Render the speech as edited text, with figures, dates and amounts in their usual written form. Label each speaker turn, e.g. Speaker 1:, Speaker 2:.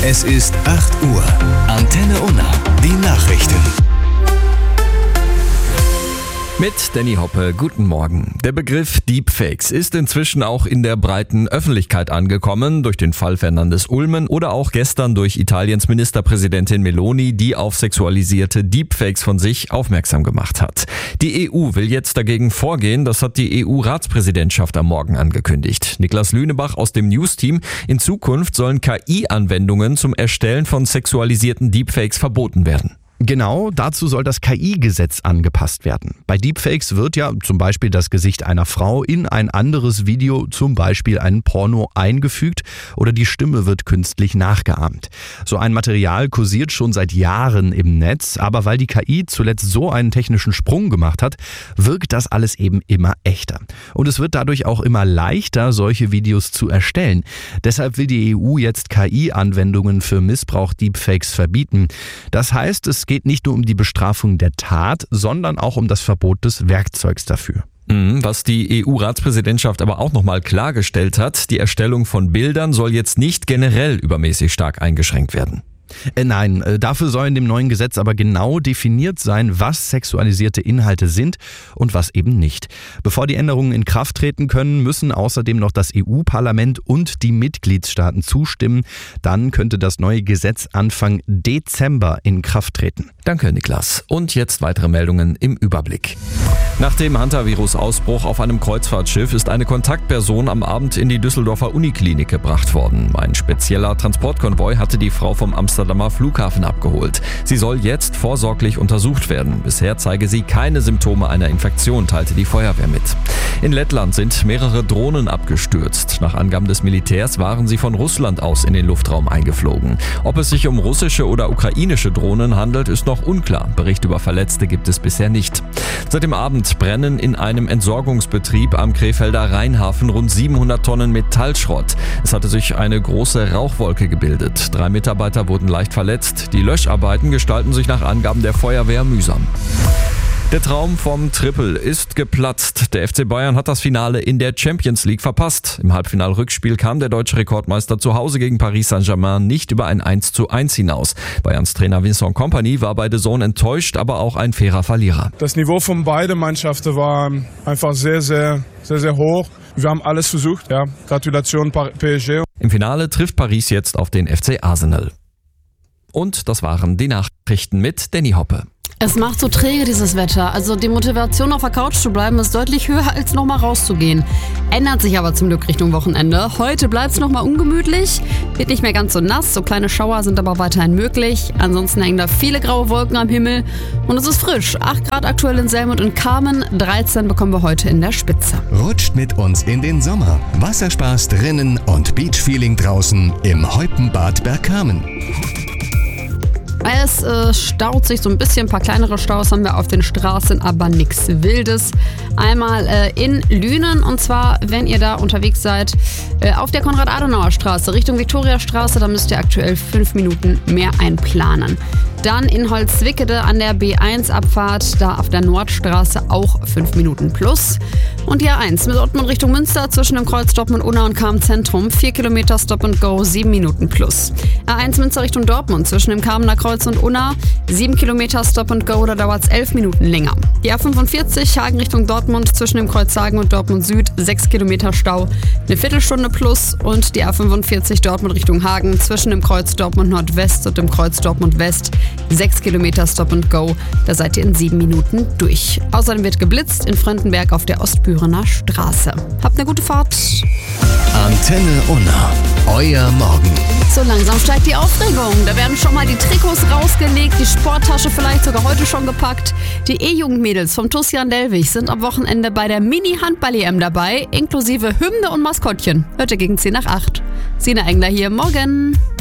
Speaker 1: Es ist 8 Uhr. Antenne Unna. Die Nachrichten.
Speaker 2: Mit Danny Hoppe, guten Morgen. Der Begriff Deepfakes ist inzwischen auch in der breiten Öffentlichkeit angekommen, durch den Fall Fernandes Ulmen oder auch gestern durch Italiens Ministerpräsidentin Meloni, die auf sexualisierte Deepfakes von sich aufmerksam gemacht hat. Die EU will jetzt dagegen vorgehen, das hat die EU-Ratspräsidentschaft am Morgen angekündigt. Niklas Lünebach aus dem News-Team: In Zukunft sollen KI-Anwendungen zum Erstellen von sexualisierten Deepfakes verboten werden.
Speaker 3: Genau, dazu soll das KI-Gesetz angepasst werden. Bei Deepfakes wird ja zum Beispiel das Gesicht einer Frau in ein anderes Video, zum Beispiel ein Porno, eingefügt oder die Stimme wird künstlich nachgeahmt. So ein Material kursiert schon seit Jahren im Netz, aber weil die KI zuletzt so einen technischen Sprung gemacht hat, wirkt das alles eben immer echter. Und es wird dadurch auch immer leichter, solche Videos zu erstellen. Deshalb will die EU jetzt KI-Anwendungen für Missbrauch-Deepfakes verbieten. Das heißt, es geht nicht nur um die Bestrafung der Tat, sondern auch um das Verbot des Werkzeugs dafür.
Speaker 2: Was die EU-Ratspräsidentschaft aber auch nochmal klargestellt hat: Die Erstellung von Bildern soll jetzt nicht generell übermäßig stark eingeschränkt werden.
Speaker 3: Nein, dafür soll in dem neuen Gesetz aber genau definiert sein, was sexualisierte Inhalte sind und was eben nicht. Bevor die Änderungen in Kraft treten können, müssen außerdem noch das EU-Parlament und die Mitgliedstaaten zustimmen. Dann könnte das neue Gesetz Anfang Dezember in Kraft treten.
Speaker 2: Danke, Niklas. Und jetzt weitere Meldungen im Überblick. Nach dem Hantavirus-Ausbruch auf einem Kreuzfahrtschiff ist eine Kontaktperson am Abend in die Düsseldorfer Uniklinik gebracht worden. Ein spezieller Transportkonvoi hatte die Frau vom Amsterdamer Flughafen abgeholt. Sie soll jetzt vorsorglich untersucht werden. Bisher zeige sie keine Symptome einer Infektion, teilte die Feuerwehr mit. In Lettland sind mehrere Drohnen abgestürzt. Nach Angaben des Militärs waren sie von Russland aus in den Luftraum eingeflogen. Ob es sich um russische oder ukrainische Drohnen handelt, ist noch unklar. Bericht über Verletzte gibt es bisher nicht. Seit dem Abend brennen in einem Entsorgungsbetrieb am Krefelder Rheinhafen rund 700 Tonnen Metallschrott. Es hatte sich eine große Rauchwolke gebildet. 3 Mitarbeiter wurden leicht verletzt. Die Löscharbeiten gestalten sich nach Angaben der Feuerwehr mühsam. Der Traum vom Triple ist geplatzt. Der FC Bayern hat das Finale in der Champions League verpasst. Im Halbfinalrückspiel kam der deutsche Rekordmeister zu Hause gegen Paris Saint-Germain nicht über ein 1:1 hinaus. Bayerns Trainer Vincent Kompany war bei DAZN enttäuscht, aber auch ein fairer Verlierer.
Speaker 4: Das Niveau von beiden Mannschaften war einfach sehr, sehr, sehr, sehr hoch. Wir haben alles versucht. Ja. Gratulation PSG.
Speaker 2: Im Finale trifft Paris jetzt auf den FC Arsenal. Und das waren die Nachrichten mit Danny Hoppe.
Speaker 5: Es macht so träge, dieses Wetter. Also die Motivation, auf der Couch zu bleiben, ist deutlich höher, als nochmal rauszugehen. Ändert sich aber zum Glück Richtung Wochenende. Heute bleibt es nochmal ungemütlich, wird nicht mehr ganz so nass, so kleine Schauer sind aber weiterhin möglich. Ansonsten hängen da viele graue Wolken am Himmel und es ist frisch. 8 Grad aktuell in Selm und Kamen, 13 bekommen wir heute in der Spitze.
Speaker 1: Rutscht mit uns in den Sommer. Wasserspaß drinnen und Beachfeeling draußen im Heupenbad Bergkamen.
Speaker 5: Es staut sich so ein bisschen, ein paar kleinere Staus haben wir auf den Straßen, aber nichts Wildes. Einmal in Lünen, und zwar, wenn ihr da unterwegs seid, auf der Konrad-Adenauer-Straße Richtung Viktoriastraße, da müsst ihr aktuell 5 Minuten mehr einplanen. Dann in Holzwickede an der B1-Abfahrt, da auf der Nordstraße auch 5 Minuten plus. Und die A1 mit Ottmund Richtung Münster zwischen dem Kreuz Dortmund-Unna und Kamen-Zentrum 4 Kilometer Stop and Go, 7 Minuten plus. A1 Münster Richtung Dortmund zwischen dem Kamener Kreuz und Unna 7 Kilometer Stop and Go, da dauert es 11 Minuten länger. Die A45 Hagen Richtung Dortmund zwischen dem Kreuz Hagen und Dortmund Süd 6 Kilometer Stau, eine Viertelstunde plus. Und die A45 Dortmund Richtung Hagen zwischen dem Kreuz Dortmund Nordwest und dem Kreuz Dortmund West 6 Kilometer Stop and Go, da seid ihr in 7 Minuten durch. Außerdem wird geblitzt in Fröndenberg auf der Ostbürener Straße. Habt eine gute Fahrt.
Speaker 1: Antenne Unna, euer Morgen.
Speaker 5: So langsam steigt die Aufregung. Da werden schon mal die Trikots rausgelegt, die Sporttasche vielleicht sogar heute schon gepackt. Die E-Jugendmädels vom TuS Jan Dellwig sind am Wochenende bei der Mini-Handball-EM dabei, inklusive Hymne und Maskottchen. Heute gegen 7:50. Sina Engler hier, morgen.